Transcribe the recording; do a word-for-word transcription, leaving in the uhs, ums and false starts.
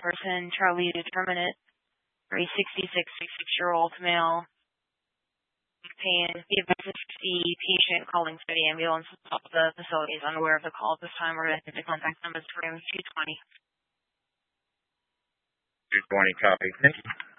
person, Charlie Determinate, for a sixty-six, sixty-six-year-old male. Pain. The emergency patient calling for the ambulance. The facility is unaware of the call at this time. We're going to hit the contact numbers for him. two twenty. two twenty, copy. Thank you.